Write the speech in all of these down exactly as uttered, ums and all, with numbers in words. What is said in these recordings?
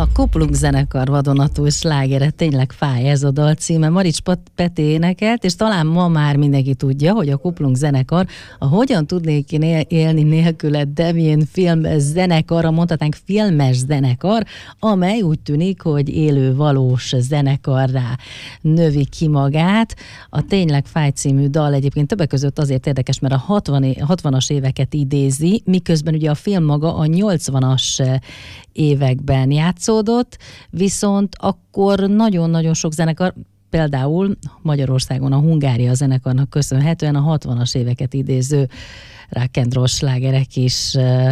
A Kuplung zenekar vadonatúj slágere, tényleg fáj ez a dal címe. Marics Peti énekelt, és talán ma már mindenki tudja, hogy a Kuplung zenekar a Hogyan tudnék én élni nélküled Damien film zenekar, mondhatnánk filmes zenekar, amely úgy tűnik, hogy élő valós zenekarrá növi ki magát. A Tényleg fáj című dal egyébként többek között azért érdekes, mert a hatvanas éveket idézi, miközben ugye a film maga a nyolcvanas években játszódott, viszont akkor nagyon-nagyon sok zenekar, például Magyarországon a Hungária zenekarnak köszönhetően a hatvanas éveket idéző rock and roll slágerek is uh,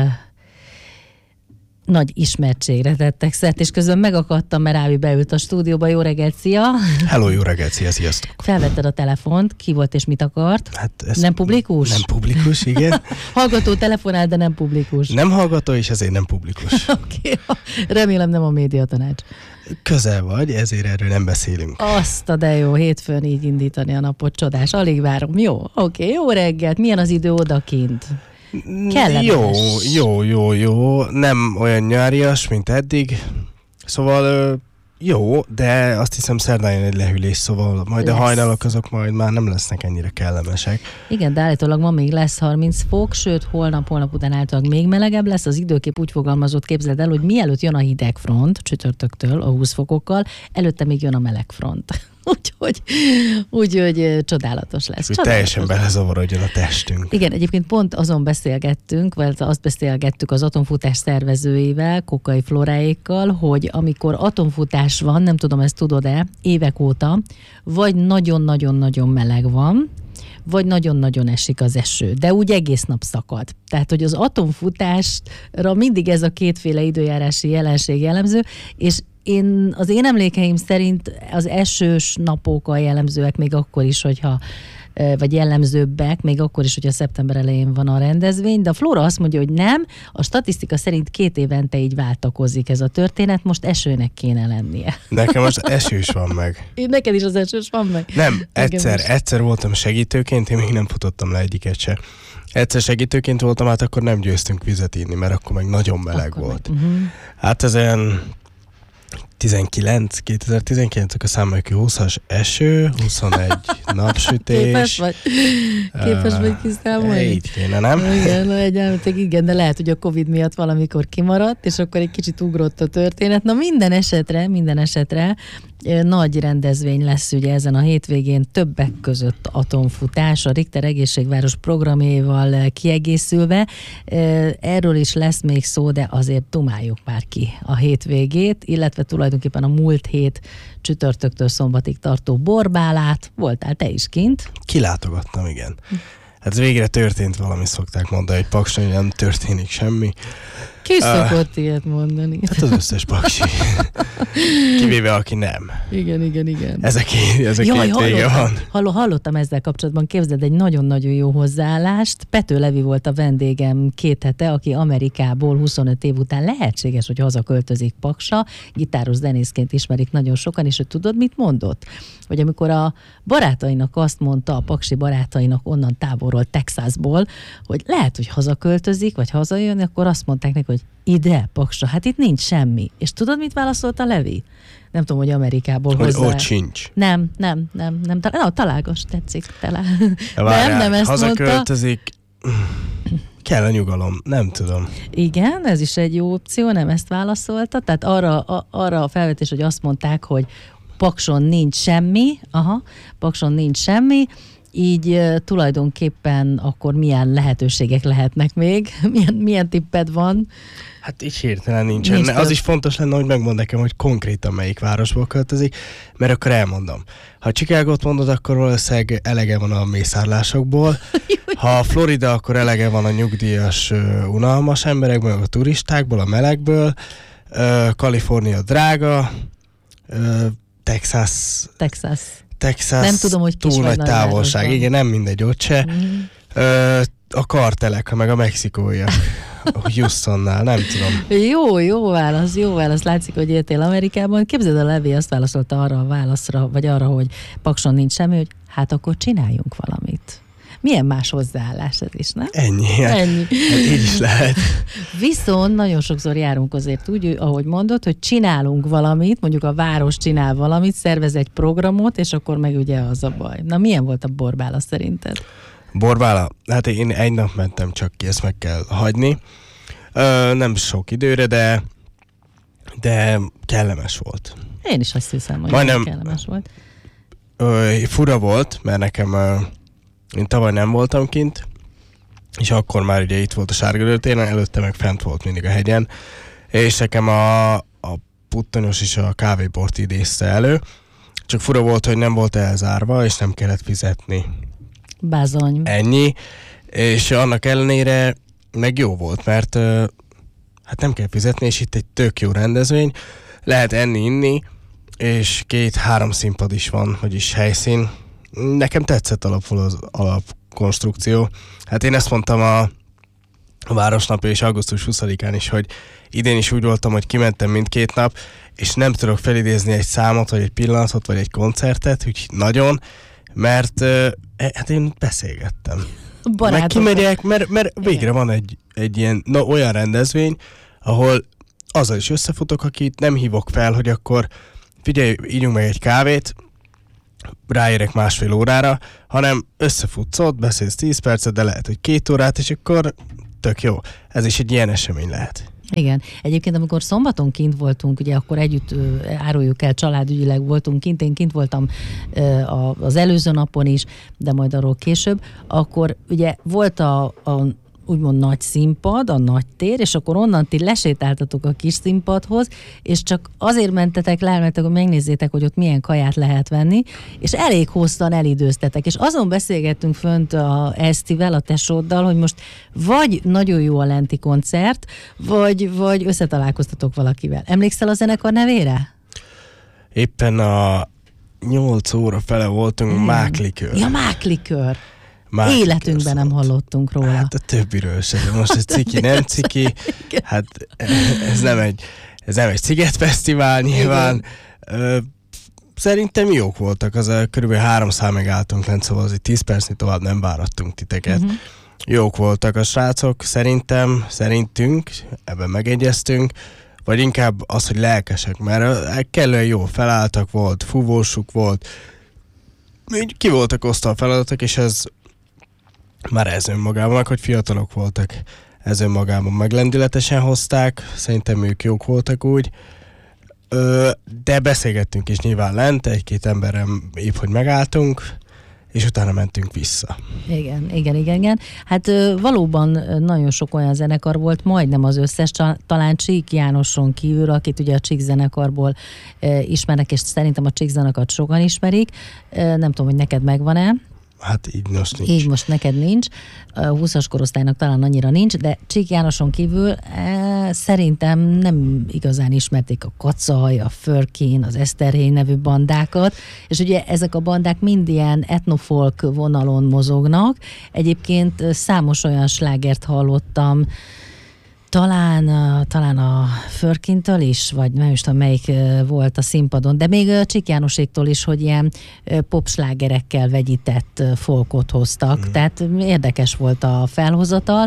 nagy ismertségre tettek szert, és közben megakadtam, mert Ávi beült a stúdióba. Jó reggelt, szia! Hello, jó reggelt, szia, sziasztok! Felvetted a telefont, ki volt és mit akart? Hát ez nem publikus? Nem publikus, igen. Hallgató telefonál, de nem publikus. Nem hallgató, és ezért nem publikus. Oké, okay. Remélem nem a médiatanács. Közel vagy, ezért erről nem beszélünk. Azt a de jó, hétfőn így indítani a napot, csodás. Alig várom. Jó, oké, okay, jó reggelt. Milyen az idő odakint? Kellemes. Jó, jó, jó, jó. Nem olyan nyárias, mint eddig. Szóval jó, de azt hiszem szerdán jön egy lehűlés, szóval majd lesz. A hajnalok azok majd már nem lesznek ennyire kellemesek. Igen, de állítólag ma még lesz harminc fok, sőt holnap, holnap után általában még melegebb lesz. Az időkép úgy fogalmazott, képzeld el, hogy mielőtt jön a hidegfront, csütörtöktől a húsz fokokkal, előtte még jön a melegfront. Úgyhogy, úgyhogy csodálatos lesz. Úgy teljesen belezavarodjon a testünk. Igen, egyébként pont azon beszélgettünk, vagy azt beszélgettük az atomfutás szervezőivel, Kokai Floráékkal, hogy amikor atomfutás van, nem tudom, ezt tudod-e, évek óta, vagy nagyon-nagyon-nagyon meleg van, vagy nagyon-nagyon esik az eső, de úgy egész nap szakad. Tehát, hogy az atomfutásra mindig ez a kétféle időjárási jelenség jellemző, és Én, az én emlékeim szerint az esős napok a jellemzőek még akkor is, hogyha vagy jellemzőbbek, még akkor is, hogyha szeptember elején van a rendezvény, de a Flóra azt mondja, hogy nem, a statisztika szerint két évente így váltakozik ez a történet, most esőnek kéne lennie. Nekem most esős van meg. Én, neked is az esős van meg? Nem, egyszer, egyszer voltam segítőként, én még nem futottam le egyiket se. Egyszer segítőként voltam, hát akkor nem győztünk vizet inni, mert akkor meg nagyon meleg akkor volt. Meg, uh-huh. Hát ez olyan tizenkilenc, kétezer-tizenkilenc, akkor számoljuk ki húszas eső, huszonegy napsütés. Képes vagy? Képes uh, vagy kiszámolni? Így kéne, nem? Igen, egyáltalán igen, de lehet, hogy a Covid miatt valamikor kimaradt, és akkor egy kicsit ugrott a történet. Na minden esetre, minden esetre nagy rendezvény lesz ugye ezen a hétvégén, többek között atomfutás, a Richter Egészségváros programjával kiegészülve. Erről is lesz még szó, de azért dumáljuk már ki a hétvégét, illetve tulajdonképpen a múlt hét csütörtöktől szombatig tartó borbálát. Voltál te is kint? Kilátogattam, igen. Hát végre történt valami, szokták mondani, hogy Pakson nem történik semmi. Ki szokott uh, ilyet mondani? Hát az összes paksi. Kivéve, aki nem. Igen, igen, igen. Ezek, ezek Jaj, két vége van. Halló, hallottam ezzel kapcsolatban, képzeld egy nagyon-nagyon jó hozzáállást. Pető Levi volt a vendégem két hete, aki Amerikából huszonöt év után lehetséges, hogy hazaköltözik Paksra. Gitáros zenészként ismerik nagyon sokan, és hogy tudod, mit mondott? Hogy amikor a barátainak azt mondta, a paksi barátainak onnan távolról, Texasból, hogy lehet, hogy hazaköltözik, vagy hazajön, akkor azt mondták neki, hogy ide, Paksra, hát itt nincs semmi. És tudod, mit válaszolt a Levi? Nem tudom, hogy Amerikából hogy hozzá. Hogy ott sincs. Nem, nem, nem, nem. Na, találgass, tetszik. Talál. Várjál, nem, nem ezt hazaköltözik, mondta. Kell a nyugalom, nem tudom. Igen, ez is egy jó opció, nem ezt válaszolta. Tehát arra a, arra a felvetés, hogy azt mondták, hogy Pakson nincs semmi, aha, Pakson nincs semmi, így uh, tulajdonképpen akkor milyen lehetőségek lehetnek még? Milyen, milyen tipped van? Hát így hirtelen nincsen. Nincs az több. Is fontos lenne, hogy megmond nekem, hogy konkrétan melyik városból költözik, mert akkor elmondom. Ha Chicagót mondod, akkor valószínűleg elege van a mészárlásokból. Ha Florida, akkor elege van a nyugdíjas, uh, unalmas emberekből, a turistákból, a melegből. Uh, Kalifornia drága. Uh, Texas. Texas. Texas, nem tudom, hogy túl nagy távolság. Igen, nem mindegy ott se. Mm. Ö, a kartelek, meg a mexikóiak. Houstonnál, nem tudom. Jó, jó válasz, jó válasz. Látszik, hogy éltél Amerikában. Képzeld, a Levi azt válaszolta arra a válaszra, vagy arra, hogy Pakson nincs semmi, hogy hát akkor csináljunk valamit. Milyen más hozzáállás ez is, nem? Ennyi. Ennyi. Hát így is lehet. Viszont nagyon sokszor járunk azért úgy, ahogy mondod, hogy csinálunk valamit, mondjuk a város csinál valamit, szervez egy programot, és akkor meg ugye az a baj. Na, milyen volt a borbála szerinted? Borbála? Hát én egy nap mentem csak ki, ezt meg kell hagyni. Ö, nem sok időre, de, de kellemes volt. Én is azt hiszem, hogy Majdnem, kellemes volt. Ö, fura volt, mert nekem ö, én tavaly nem voltam kint, és akkor már ugye itt volt a Sárgadőr-téren, előtte meg fent volt mindig a hegyen, és nekem a, a puttonyos és a kávéport idézte elő, csak fura volt, hogy nem volt elzárva, és nem kellett fizetni. Bázony. Ennyi, és annak ellenére meg jó volt, mert ö, hát nem kell fizetni, és itt egy tök jó rendezvény, lehet enni, inni, és két-három színpad is van, vagyis helyszín. Nekem tetszett alapul az alapkonstrukció. Hát én ezt mondtam a, a Városnap és augusztus huszadikán is, hogy idén is úgy voltam, hogy kimentem mindkét nap, és nem tudok felidézni egy számot, vagy egy pillanatot, vagy egy koncertet, úgy nagyon, mert uh, hát én beszélgettem. Barátok. Meg kimegyek, mert, mert végre van egy, egy ilyen na, olyan rendezvény, ahol azzal is összefutok, akit nem hívok fel, hogy akkor figyelj, ígyunk meg egy kávét, ráérek másfél órára, hanem összefutsz ott, beszélsz tíz percet, de lehet, hogy két órát, és akkor tök jó. Ez is egy ilyen esemény lehet. Igen. Egyébként, amikor szombaton kint voltunk, ugye akkor együtt ö, áruljuk el, családügyileg voltunk kint, én kint voltam ö, a, az előző napon is, de majd arról később, akkor ugye volt a, a úgymond nagy színpad, a nagy tér, és akkor onnan ti lesétáltatok a kis színpadhoz, és csak azért mentetek le, elmentek, hogy megnézzétek, hogy ott milyen kaját lehet venni, és elég hosszan elidőztetek, és azon beszélgettünk fönt a Esztivel, a tesóddal, hogy most vagy nagyon jó a lenti koncert, vagy, vagy összetalálkoztatok valakivel. Emlékszel a zenekar nevére? Éppen a nyolc óra fele voltunk, hmm. Máklikör. Ja, Máklikör. Máklikör Életünkben nem hallottunk róla. Hát a többiről sem. Most egy ciki, nem ciki. Hát ez nem egy, ez nem egy szigetfesztivál nyilván. Ö, szerintem jók voltak. Az a körülbelül három szám megálltunk lent, szóval azért tíz percnél tovább nem várattunk titeket. Uh-huh. Jók voltak a srácok, szerintem, szerintünk, ebben megegyeztünk, vagy inkább az, hogy lelkesek, mert kellően jó felálltak, volt fúvósuk, volt, ki voltak osztva a feladatok, és ez már ez önmagában, hogy fiatalok voltak, ez önmagában meglendületesen hozták, szerintem ők jók voltak úgy, Ö, de beszélgettünk is nyilván lent, egy-két emberrel épp, hogy megálltunk, és utána mentünk vissza. Igen, igen, igen, igen. Hát valóban nagyon sok olyan zenekar volt, majdnem az összes, talán Csík Jánoson kívül, akit ugye a Csík zenekarból ismernek, és szerintem a Csík zenekart sokan ismerik. Nem tudom, hogy neked megvan-e? Hát így most nincs. Így most neked nincs. A húszas korosztálynak talán annyira nincs, de Csík Jánoson kívül e, szerintem nem igazán ismerték a Kacaj, a Furkin, az Eszterhéj nevű bandákat, és ugye ezek a bandák mind ilyen etnofolk vonalon mozognak. Egyébként számos olyan slágert hallottam, Talán, talán a Furkintől is, vagy nem is tudom, melyik volt a színpadon, de még a Csík Jánoséktól is, hogy ilyen popslágerekkel vegyített folkot hoztak. Mm. Tehát érdekes volt a felhozatal.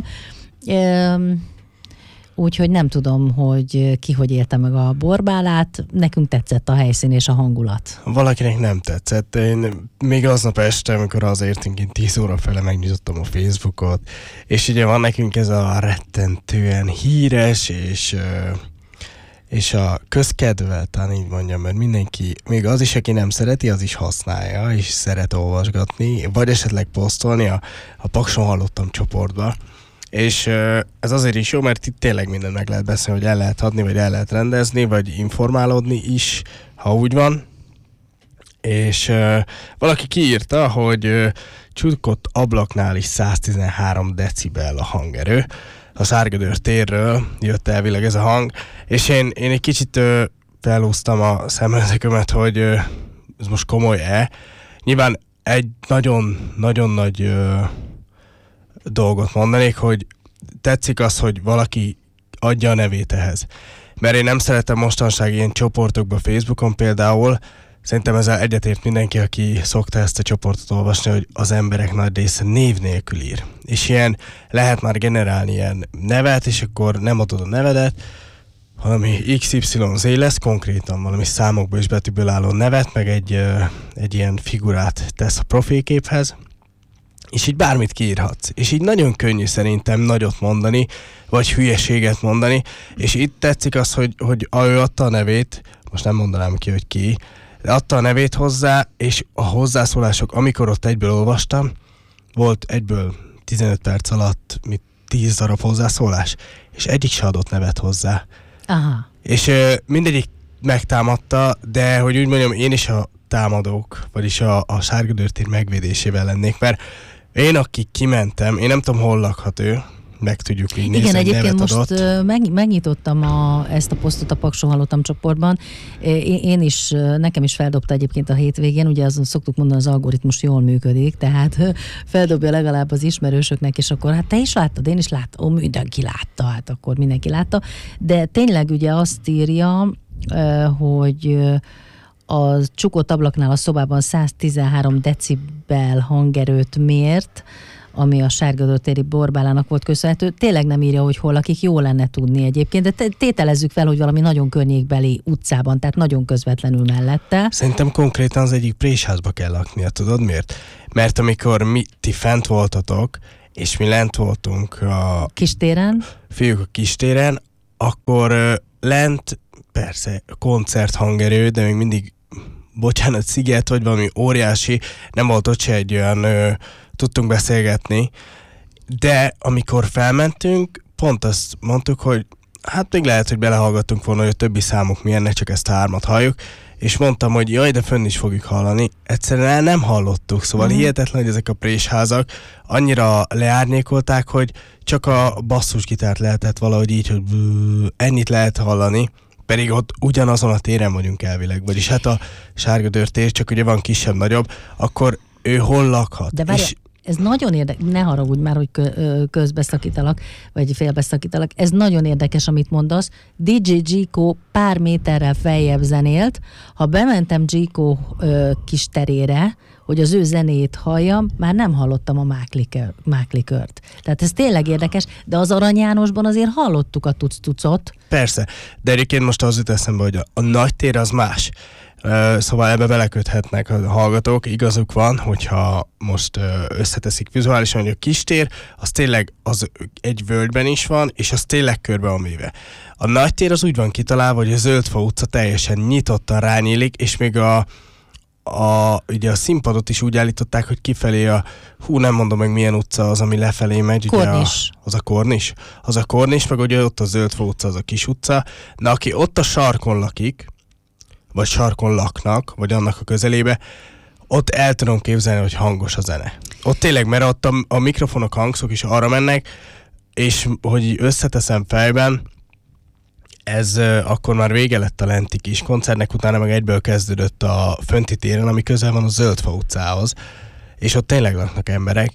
Úgyhogy nem tudom, hogy ki hogy élte meg a borbálát. Nekünk tetszett a helyszín és a hangulat. Valakinek nem tetszett. Én még aznap este, amikor azért én tíz óra fele megnyitottam a Facebookot, és ugye van nekünk ez a rettentően híres, és, és a közkedvel, talán így mondjam, mert mindenki, még az is, aki nem szereti, az is használja, és szeret olvasgatni, vagy esetleg posztolni, a, a Pakson hallottam csoportba. És ez azért is jó, mert itt tényleg mindent meg lehet beszélni, hogy el lehet adni, vagy el lehet rendezni, vagy informálódni is, ha úgy van. És uh, valaki kiírta, hogy uh, Csukott ablaknál is száz tizenhárom decibel a hangerő. A Sárgadőr térről jött elvileg ez a hang, és én, én egy kicsit uh, felhúztam a szemöldökömet, hogy uh, ez most komoly-e. Nyilván egy nagyon-nagyon nagy... Uh, dolgot mondanék, hogy tetszik az, hogy valaki adja a nevét ehhez. Mert én nem szeretem mostanság ilyen csoportokba, Facebookon például Szerintem ezzel egyetért mindenki, aki szokta ezt a csoportot olvasni, hogy az emberek nagy része név nélkül ír. És ilyen lehet már generálni ilyen nevet, és akkor nem adod a nevedet, valami iksz ipszilon zé lesz, konkrétan valami számokból és betűből álló nevet, meg egy, egy ilyen figurát tesz a profilképhez, és így bármit kiírhatsz. És így nagyon könnyű szerintem nagyot mondani, vagy hülyeséget mondani, és itt tetszik az, hogy, hogy ő adta a nevét, most nem mondanám ki, hogy ki, de adta a nevét hozzá, és a hozzászólások, amikor ott egyből olvastam, volt egyből tizenöt perc alatt mit tíz darab hozzászólás, és egyik se adott nevet hozzá. Aha. És ö, mindegyik megtámadta, de hogy úgy mondjam, én is a támadók, vagyis a, a sárgadőrtér megvédésével lennék, mert én, aki kimentem, én nem tudom, hol lakhat ő, meg tudjuk így nézni, igen, egyébként most adott. Meg, megnyitottam a, ezt a posztot a Pakson Hallottam csoportban. Én, én is, nekem is feldobta egyébként a hétvégén, ugye azon szoktuk mondani, az algoritmus jól működik, tehát feldobja legalább az ismerősöknek, és akkor hát te is láttad, én is láttam, ó, mindenki látta, hát akkor mindenki látta, de tényleg ugye azt írja, hogy a csukott ablaknál a szobában száztizenhárom decibel hangerőt mért, ami a sárgadőrtéri borbálának volt köszönhető. Tényleg nem írja, hogy hol lakik, jó lenne tudni egyébként, de tételezzük fel, hogy valami nagyon környékbeli utcában, tehát nagyon közvetlenül mellette. Szerintem konkrétan az egyik présházba kell laknia, tudod miért? Mert amikor mi, ti fent voltatok, és mi lent voltunk a... Kistéren? Fiúk a kistéren, akkor uh, lent, persze, koncert hangerő, de még mindig, bocsánat, sziget, vagy valami óriási, nem volt ott se egy olyan... Uh, tudtunk beszélgetni, de amikor felmentünk, pont azt mondtuk, hogy hát még lehet, hogy belehallgattunk volna, hogy a többi számok milyennek, csak ezt a hármat halljuk, és mondtam, hogy jaj, de fönn is fogjuk hallani. Egyszerűen el nem hallottuk, szóval uh-huh. hihetetlen, hogy ezek a présházak annyira leárnyékolták, hogy csak a basszusgitárt lehetett valahogy így, hogy ennyit lehet hallani, pedig ott ugyanazon a téren vagyunk elvileg, vagyis hát a sárgadőrtér, csak ugye van kisebb-nagyobb, akkor ő hol lakhat? De várj, és... ez nagyon érdekes, ne haragudj már, hogy közbeszakítalak, vagy félbeszakítalak, ez nagyon érdekes, amit mondasz. dé dzsé Giko pár méterrel feljebb zenélt, ha bementem Giko kis terére, hogy az ő zenéjét halljam, már nem hallottam a máklikör, máklikört. Tehát ez tényleg érdekes, de az Arany Jánosban azért hallottuk a tuc-tucot. Persze, de egyébként most az jut eszembe, hogy a, a nagy tér az más. Uh, szóval ebbe beleköthetnek a hallgatók, igazuk van, hogyha most uh, összeteszik vizuálisan, hogy a kistér, az tényleg az egy völgyben is van, és az tényleg körbe van véve. A nagy tér az úgy van kitalálva, hogy a Zöldfa utca teljesen nyitottan rányílik, és még a, a, ugye a színpadot is úgy állították, hogy kifelé a, hú, nem mondom meg milyen utca az, ami lefelé megy. Kornis. Ugye a, az a Kornis. Az a Kornis, meg ugye ott a Zöldfa utca, az a kis utca. Na, aki ott a sarkon lakik, vagy sarkon laknak, vagy annak a közelébe, ott el tudom képzelni, hogy hangos a zene. Ott tényleg, mert ott a, a mikrofonok, hangszok is arra mennek, és hogy összeteszem fejben, ez uh, akkor már vége lett a lenti kis koncertnek, utána meg egyből kezdődött a fönti téren, ami közel van a Zöldfa utcához, és ott tényleg laknak emberek.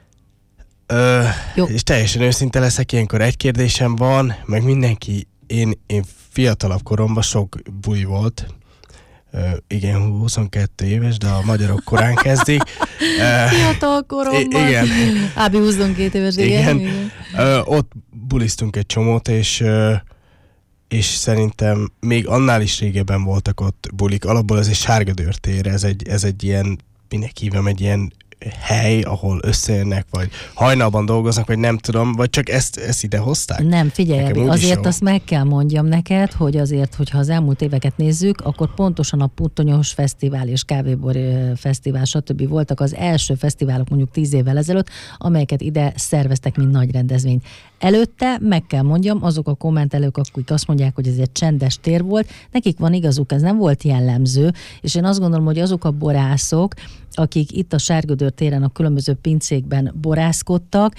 Uh, és teljesen őszinte leszek, ilyenkor egy kérdésem van, meg mindenki, én, én fiatalabb koromban sok buli volt, Uh, igen, huszonkettő éves, de a magyarok korán kezdik. Uh, Fiatal koromban. Igen. Ábi huszonkettő éves, igen. igen. igen. Uh, ott bulisztunk egy csomót, és, uh, és szerintem még annál is régebben voltak ott bulik. Alapból ez egy sárgadőrtér, ez egy, ez egy ilyen, minek hívom, egy ilyen hely, ahol összejönnek, vagy hajnalban dolgoznak, vagy nem tudom, vagy csak ezt, ezt ide hozták? Nem, figyelj, azért azt meg kell mondjam neked, hogy azért, hogyha az elmúlt éveket nézzük, akkor pontosan a Puttonyos Fesztivál és Kávébor Fesztivál, stb. Voltak az első fesztiválok mondjuk tíz évvel ezelőtt, amelyeket ide szerveztek, mint nagy rendezvényt. Előtte, meg kell mondjam, azok a kommentelők, akik azt mondják, hogy ez egy csendes tér volt, nekik van igazuk, ez nem volt jellemző, és én azt gondolom, hogy azok a borászok, akik itt a Sárgadőr téren a különböző pincékben borászkodtak,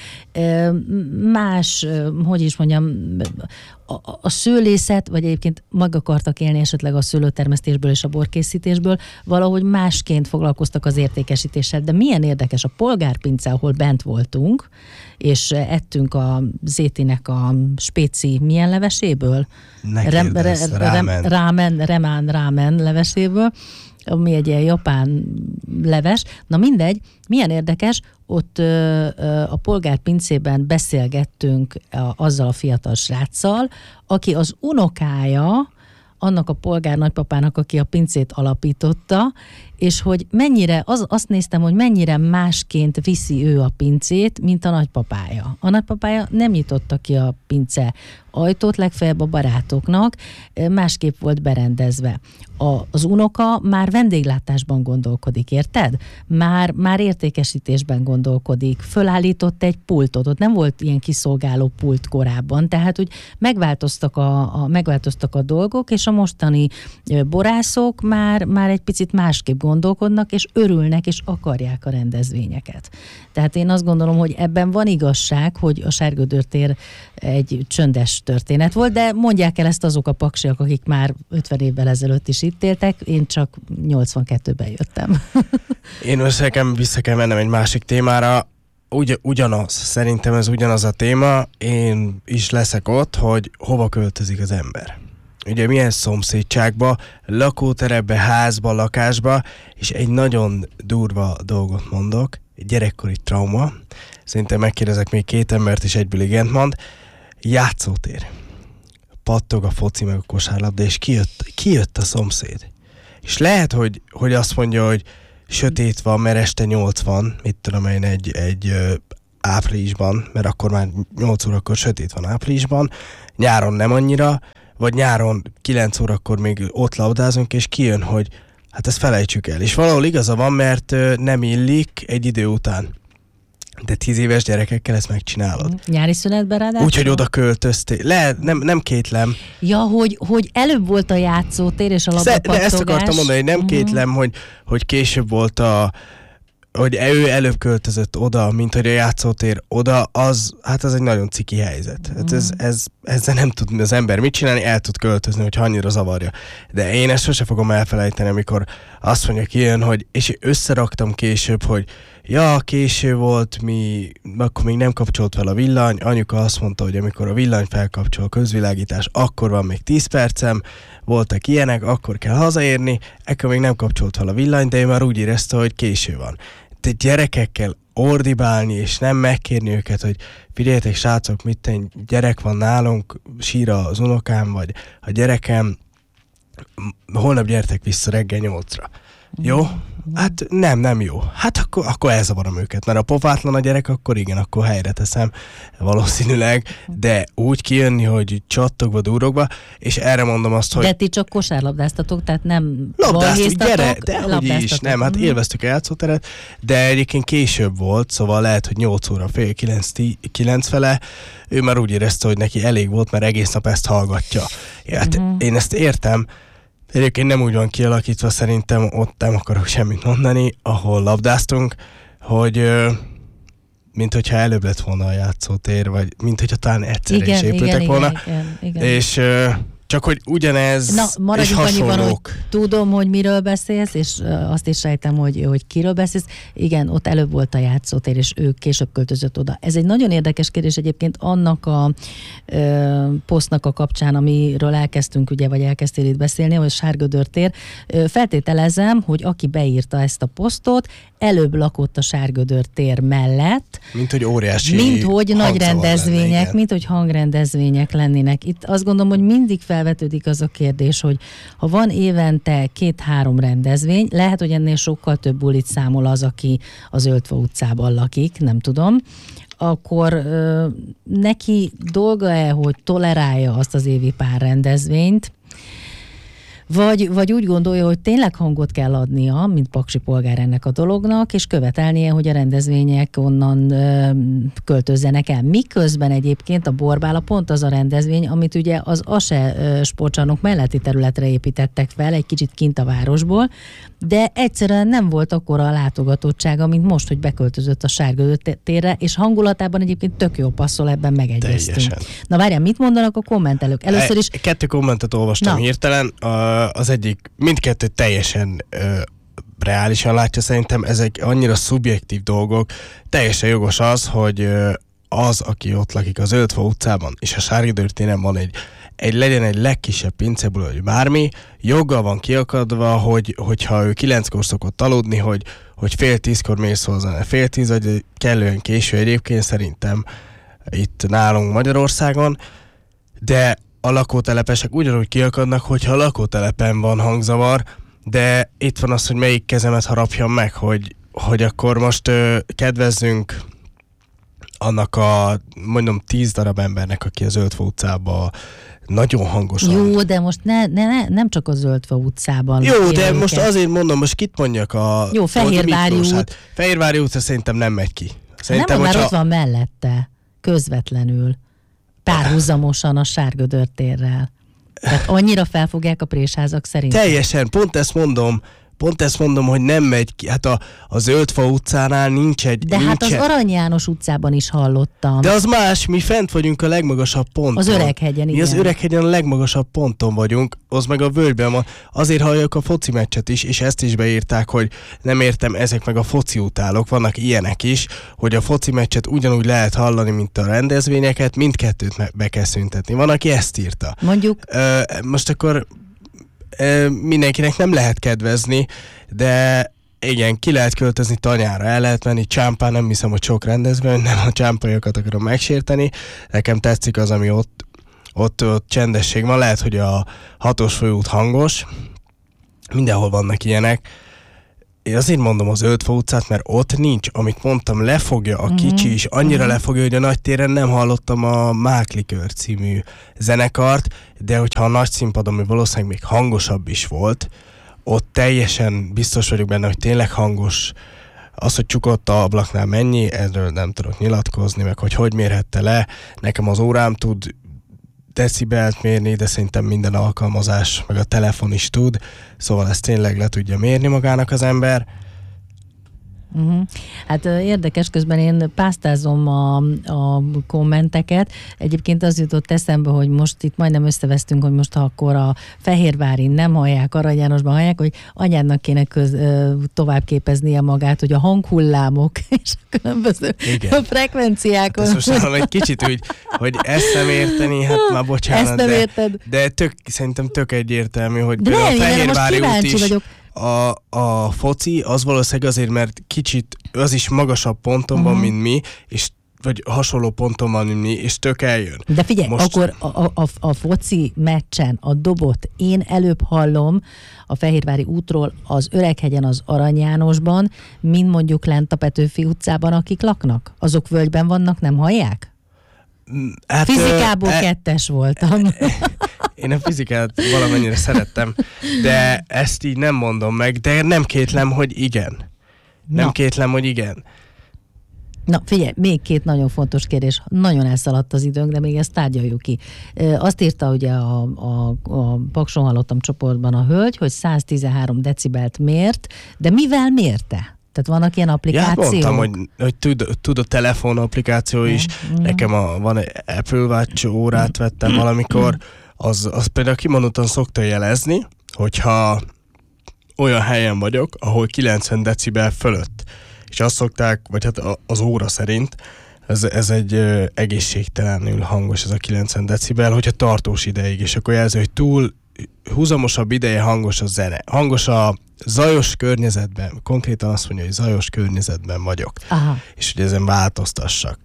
más, hogy is mondjam, a, a szőlészet, vagy egyébként meg akartak élni esetleg a szőlőtermesztésből és a borkészítésből, valahogy másként foglalkoztak az értékesítéssel. De milyen érdekes a polgárpince, ahol bent voltunk, és ettünk a Zétinek a spéci milyen leveséből? Ne kérdezz, Rem, re, rámen. Rámen, remán, rámen leveséből. ami egy ilyen japán leves. Na mindegy, milyen érdekes, ott ö, ö, a polgárpincében beszélgettünk a, azzal a fiatal sráccal, aki az unokája annak a polgár nagypapának, aki a pincét alapította, és hogy mennyire, az, azt néztem, hogy mennyire másként viszi ő a pincét, mint a nagypapája. A nagypapája nem nyitotta ki a pince ajtót, legfeljebb a barátoknak, másképp volt berendezve. A, az unoka már vendéglátásban gondolkodik, érted? Már, már értékesítésben gondolkodik. Fölállított egy pultot, ott nem volt ilyen kiszolgáló pult korábban, tehát úgy megváltoztak a, a, megváltoztak a dolgok, és a mostani borászok már, már egy picit másképp gondolkodnak, és örülnek, és akarják a rendezvényeket. Tehát én azt gondolom, hogy ebben van igazság, hogy a Sárgödörtér egy csöndes történet volt, de mondják el ezt azok a paksiak, akik már ötven évvel ezelőtt is itt éltek, én csak nyolcvankettőben jöttem. Én összekem vissza kell mennem egy másik témára, Ugy, ugyanaz, szerintem ez ugyanaz a téma, én is leszek ott, hogy hova költözik az ember. Ugye milyen szomszédságba, lakóterepbe, házba, lakásba, és egy nagyon durva dolgot mondok, egy gyerekkori trauma, szerintem megkérdezek még két embert, és egyből igent mond, játszótér. Pattog a foci meg a kosárlabda, és kijött, kijött a szomszéd. És lehet, hogy, hogy azt mondja, hogy sötét van, mert este nyolc van, mit tudom én, egy, egy ö, áprilisban, mert akkor már nyolc órakor sötét van áprilisban, nyáron nem annyira, vagy nyáron kilenc órakor még ott labdázunk, és kijön, hogy hát ezt felejtsük el. És valahol igaza van, mert ö, nem illik egy idő után. De tíz éves gyerekekkel ezt megcsinálod. Nyári szünetben ráadásul? Úgyhogy oda költöztél. Lehet, nem, nem kétlem. Ja, hogy, hogy előbb volt a játszótér és a labdapattogás. De ezt akartam mondani, hogy nem uh-huh. kétlem, hogy, hogy később volt a hogy ő előbb költözött oda, mint hogy a játszótér oda, az, hát az egy nagyon ciki helyzet. Hát ez, ez, ezzel nem tud az ember mit csinálni, el tud költözni, hogyha annyira zavarja. De én ezt sose fogom elfelejteni, amikor azt mondja kijön, hogy, és összeraktam később, hogy ja, késő volt, mi, akkor még nem kapcsolt fel a villany, anyuka azt mondta, hogy amikor a villany felkapcsol, a közvilágítás, akkor van még tíz percem, voltak ilyenek, akkor kell hazaérni, ekkor még nem kapcsolt fel a villany, de én már úgy érezte, hogy késő van. De gyerekekkel ordibálni, és nem megkérni őket, hogy figyeljetek, srácok, mit egy gyerek van nálunk, sír az unokám, vagy a gyerekem, holnap gyertek vissza reggel nyolcra. Jó? Hát nem, nem jó. Hát akkor, akkor elzavarom őket, mert a pofátlan a gyerek, akkor igen, akkor helyre teszem valószínűleg, de úgy kijönni, hogy csattogva, durogva, és erre mondom azt, hogy... De ti csak kosárlabdáztatok, tehát nem labdáztuk, gyere, de hogy is, nem, hát élveztük a játszóteret, de egyébként később volt, szóval lehet, hogy nyolc óra, fél kilenc, kilenc fele, ő már úgy érezte, hogy neki elég volt, mert egész nap ezt hallgatja. Hát uh-huh. Én ezt értem. Egyébként nem úgy van kialakítva, szerintem ott nem akarok semmit mondani, ahol labdáztunk, hogy mint hogyha előbb lett volna a játszótér, vagy mint hogyha talán egyszer igen, is épültek igen, volna. Igen, igen, és csak hogy ugyanez Na, és hasonlók. Annyiban, hogy tudom, hogy miről beszélsz, és azt is sejtem, hogy, hogy kiről beszélsz. Igen, ott előbb volt a játszótér, és ő később költözött oda. Ez egy nagyon érdekes kérdés egyébként annak a ö, posztnak a kapcsán, amiről elkezdtünk, ugye, vagy elkezdtél itt beszélni, hogy Sárgödörtér. Feltételezem, hogy aki beírta ezt a posztot, előbb lakott a Sárgödörtér mellett. Mint hogy óriási Mint hogy nagy rendezvények, lenne, mint hogy hangrendezvények lennének. Itt azt gondolom, hogy mindig felvetődik az a kérdés, hogy ha van évente két-három rendezvény, lehet, hogy ennél sokkal több bulit számol az, aki az Öltve utcában lakik, nem tudom, akkor ö, neki dolga-e, hogy tolerálja azt az évi pár rendezvényt, Vagy, vagy úgy gondolja, hogy tényleg hangot kell adnia, mint paksi polgár ennek a dolognak, és követelnie, hogy a rendezvények onnan ö, költözzenek el. Miközben egyébként a Borbála pont az a rendezvény, amit ugye az ASE ö, sportcsarnok melletti területre építettek fel, egy kicsit kint a városból, de egyszerűen nem volt akkora a látogatottsága, mint most, hogy beköltözött a Sárgödörtérre, és hangulatában egyébként tök jó passzol, ebben megegyeztünk. Teljesen. Na várjál, mit mondanak a kommentelők? Először is... Kettő kommentet olvastam Na. hirtelen. Az egyik, mindkettő teljesen ö, reálisan látja, szerintem ezek annyira szubjektív dolgok. Teljesen jogos az, hogy ö, az, aki ott lakik az Öltve utcában, és a Sárgödörtéren van egy egy legyen egy legkisebb pinceből, vagy bármi, joggal van kiakadva, hogy, hogyha ő kilenckor szokott aludni, hogy, hogy fél tízkor mész hozzá, fél tíz, vagy kellően késő egyébként szerintem itt nálunk Magyarországon, de a lakótelepesek ugyanúgy kiakadnak, hogyha a lakótelepen van hangzavar, de itt van az, hogy melyik kezemet harapjam meg, hogy, hogy akkor most ö, kedvezzünk annak a, mondom, tíz darab embernek, aki a Zöldfa utcában nagyon hangosan. Jó, de most ne, ne, ne, nem csak a Zöldfa utcában. Jó, de őket. Most azért mondom, most kit mondjak a... Jó, Fehérvári út. Hát, Fehérvári út szerintem nem megy ki. Szerintem, nem, mert ott van mellette, közvetlenül, párhuzamosan a Sárgödör térrel. Tehát annyira felfogják a présházak szerint. Teljesen, pont ezt mondom, Pont ezt mondom, hogy nem megy ki. Hát a, a Zöldfa utcánál nincs egy... De nincs hát az egy... Arany János utcában is hallottam. De az más, mi fent vagyunk a legmagasabb ponton. Az Öreghegyen, igen. Mi az Öreghegyen a legmagasabb ponton vagyunk, az meg a völgyben van. Azért halljuk a foci meccset is, és ezt is beírták, hogy nem értem, ezek meg a foci utálók. Vannak ilyenek is, hogy a foci meccset ugyanúgy lehet hallani, mint a rendezvényeket, mindkettőt be kell szüntetni. Van, aki ezt írta. Mondjuk... Ö, most akkor... mindenkinek nem lehet kedvezni, de igen, ki lehet költözni Tanyára, el lehet menni Csámpán, nem hiszem, hogy sok rendezvény, nem a csámpaiakat akarom megsérteni. Nekem tetszik az, ami ott, ott, ott csendesség van, lehet, hogy a hatos főút hangos, mindenhol vannak ilyenek. Én azért mondom az Zöldfa utcát, mert ott nincs, amit mondtam, lefogja a kicsi is, annyira mm-hmm. lefogja, hogy a nagy téren nem hallottam a Máklikör című zenekart, de hogyha a nagy színpad, ami valószínűleg még hangosabb is volt, ott teljesen biztos vagyok benne, hogy tényleg hangos. Az, hogy csukott a ablaknál mennyi, erről nem tudok nyilatkozni, meg hogy hogy mérhette le. Nekem az órám tud decibelt mérni, de szerintem minden alkalmazás, meg a telefon is tud, szóval ezt tényleg le tudja mérni magának az ember. Uh-huh. Hát érdekes, közben én pásztázom a, a kommenteket. Egyébként az jutott eszembe, hogy most itt majdnem összevesztünk, hogy most ha akkor a Fehérvárin nem hallják, Arany Jánosban hallják, hogy anyádnak kéne köz, tovább képeznie magát, hogy a hanghullámok és a különböző Igen. frekvenciákon. Hát most hallom egy kicsit úgy, hogy ezt nem érteni, hát már bocsánat, ezt nem de, érted. de tök, szerintem tök egyértelmű, hogy de például nem, a Fehérvári út is vagyok. A, a foci az valószínűleg azért, mert kicsit az is magasabb ponton van, uh-huh. mint mi, és vagy hasonló ponton van, mint mi, és tök eljön. De figyelj, Most... akkor a, a, a foci meccsen a dobot én előbb hallom a Fehérvári útról az Öreghegyen, az Arany Jánosban, mint mondjuk lent a Petőfi utcában, akik laknak. Azok völgyben vannak, nem hallják? Hát, Fizikából e, kettes voltam. Én a fizikát valamennyire szerettem, de ezt így nem mondom meg, de nem kétlem, hogy igen. Nem Na. kétlem, hogy igen. Na figyelj, még két nagyon fontos kérdés. Nagyon elszaladt az időnk, de még ezt tárgyaljuk ki. Azt írta ugye a, a, a Pakson hallottam csoportban a hölgy, hogy száztizenhárom decibelt mért, de mivel mérte? Tehát vannak ilyen applikációk? Ja, mondtam, hogy, hogy tud, tud a telefon applikáció is. Mm. Nekem a, van egy Apple Watch órát vettem valamikor, az, az például kimondottan szokta jelezni, hogyha olyan helyen vagyok, ahol kilencven decibel fölött. És azt szokták, vagy hát az óra szerint, ez, ez egy ö, egészségtelenül hangos ez a kilencven decibel, hogyha tartós ideig, és akkor jelző, hogy túl húzamosabb ideje hangos a zene. Hangos a zajos környezetben, konkrétan azt mondja, hogy zajos környezetben vagyok. Aha. És hogy ezen változtassak.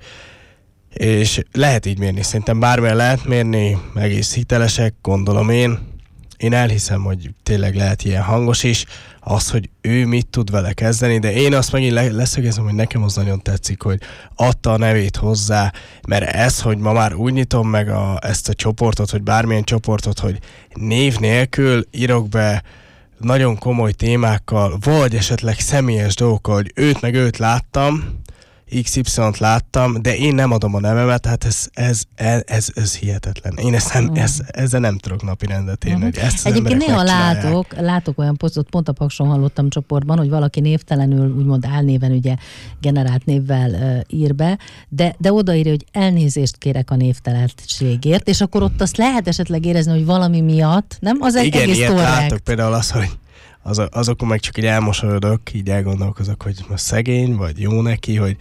És lehet így mérni, szerintem bármilyen lehet mérni, egész hitelesek, gondolom én. Én elhiszem, hogy tényleg lehet ilyen hangos is, az, hogy ő mit tud vele kezdeni, de én azt megint leszögezem, hogy nekem az nagyon tetszik, hogy adta a nevét hozzá, mert ez, hogy ma már úgy nyitom meg a, ezt a csoportot, vagy bármilyen csoportot, hogy név nélkül írok be nagyon komoly témákkal, vagy esetleg személyes dolgokkal, hogy őt meg őt láttam, iksz ipszilont láttam, de én nem adom a nevemet, hát ez, ez, ez, ez, ez hihetetlen. Én ezt nem, ez, ezzel nem tudok napi rendet érni, uh-huh. hogy ezt az Egyébként néha látok, látok olyan posztot, pont a Pakson hallottam csoportban, hogy valaki névtelenül, úgymond álnéven ugye generált névvel uh, ír be, de, de odaírja, hogy elnézést kérek a névtelenségért, és akkor ott azt lehet esetleg érezni, hogy valami miatt, nem? Az egy Igen, egész ilyet korrekt. látok például az, hogy az, azokon meg csak így elmosolyodok, így elgondolkozok, hogy most szegény, vagy jó neki, hogy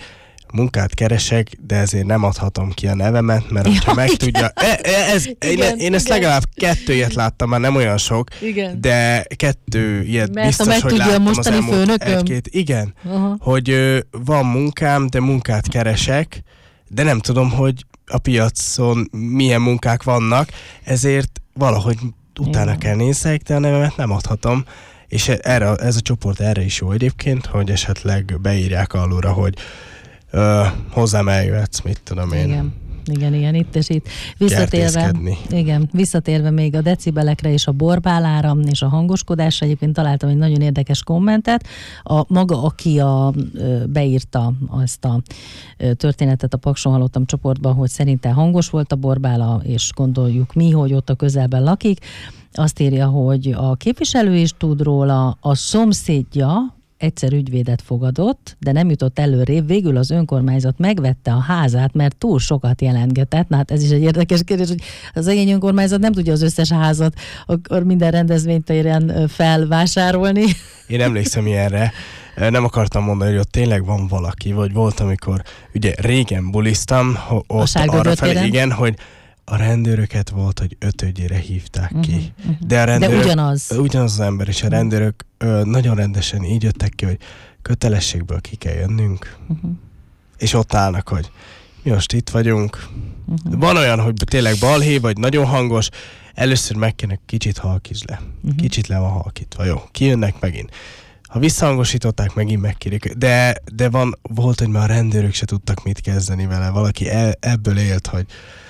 munkát keresek, de ezért nem adhatom ki a nevemet, mert hogyha megtudja... E, e, ez, igen, én, én ezt igen. legalább kettő ilyet láttam, már nem olyan sok, igen. de kettő ilyet mert biztos, hogy láttam az elmúlt egy-két. Igen, uh-huh. hogy ö, van munkám, de munkát keresek, de nem tudom, hogy a piacon milyen munkák vannak, ezért valahogy utána igen. kell nézzek, de a nevemet nem adhatom. És erre, ez a csoport erre is jó egyébként, hogy esetleg beírják alulra, hogy uh, hozzám eljöhetsz, mit tudom én. Igen. Igen, igen, itt és itt. Visszatérve, igen, visszatérve még a decibelekre és a borbálára és a hangoskodásra, egyébként találtam egy nagyon érdekes kommentet. A maga, aki a, beírta azt a történetet a Pakson Halottam csoportban, hogy szerinte hangos volt a borbála, és gondoljuk mi, hogy ott a közelben lakik. Azt írja, hogy a képviselő is tud róla, a szomszédja egyszer ügyvédet fogadott, de nem jutott előrébb, végül az önkormányzat megvette a házát, mert túl sokat jelentgetett. Na hát ez is egy érdekes kérdés, hogy az szegény önkormányzat nem tudja az összes házat akkor minden rendezvénytéren felvásárolni. Én emlékszem ilyenre. Nem akartam mondani, hogy ott tényleg van valaki, vagy volt, amikor ugye régen buliztam, ott arra felé, igen, hogy a rendőröket volt, hogy ötödjére hívták ki. Uh-huh, uh-huh. De, a rendőrök, De ugyanaz. Ugyanaz az ember, és a rendőrök ö, nagyon rendesen így jöttek ki, hogy kötelességből ki kell jönnünk. Uh-huh. És ott állnak, hogy mi most itt vagyunk. Uh-huh. Van olyan, hogy tényleg balhé, vagy nagyon hangos, először meg kéne kicsit halkítsd le. Uh-huh. Kicsit le van halkítva, jó. Kijönnek megint. Ha visszahangosították, megint megkérik. De, de van, volt, hogy már a rendőrök se tudtak mit kezdeni vele. Valaki el, ebből élt, hogy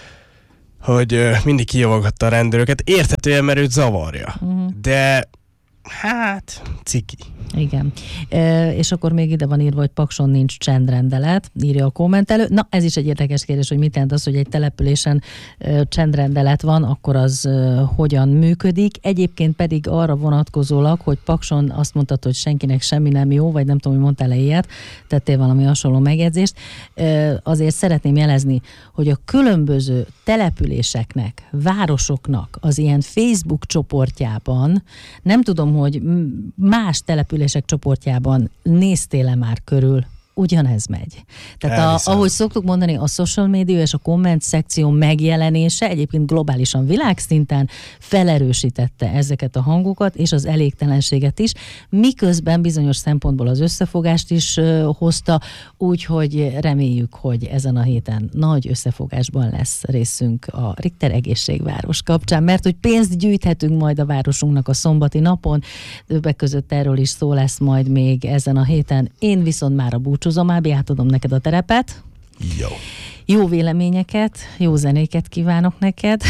hogy uh, mindig kijavogatta a rendőröket. Érthetően, mert őt zavarja. Uh-huh. De hát, ciki. Igen. E, és akkor még ide van írva, hogy Pakson nincs csendrendelet, írja a kommentelő. Na, ez is egy érdekes kérdés, hogy mit jelent az, hogy egy településen e, csendrendelet van, akkor az e, hogyan működik. Egyébként pedig arra vonatkozólag, hogy Pakson azt mondtad, hogy senkinek semmi nem jó, vagy nem tudom, hogy mondtál-e ilyet, tettél valami hasonló megjegyzést. E, azért szeretném jelezni, hogy a különböző településeknek, városoknak az ilyen Facebook csoportjában, nem tudom, hogy más települések csoportjában néztél-e már körül, ugyanez megy. Tehát a, ahogy szoktuk mondani, a social media és a komment szekció megjelenése egyébként globálisan világszinten felerősítette ezeket a hangokat és az elégtelenséget is, miközben bizonyos szempontból az összefogást is uh, hozta, úgyhogy reméljük, hogy ezen a héten nagy összefogásban lesz részünk a Richter Egészségváros kapcsán, mert hogy pénzt gyűjthetünk majd a városunknak a szombati napon, többek között erről is szó lesz majd még ezen a héten. Én viszont már a búcsú Ábi, átadom neked a terepet. Jó. Jó véleményeket, jó zenéket kívánok neked.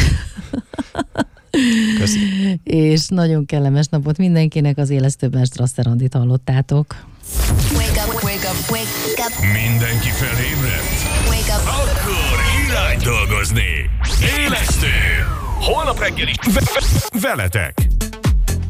Köszönöm. És nagyon kellemes napot mindenkinek, az Élesztőben Strasser Andit hallottátok. Wake up, wake up, wake up. Mindenki felébredt? Wake up. Akkor irány dolgozni. Élesztő. Holnap reggel is ve- ve- veletek.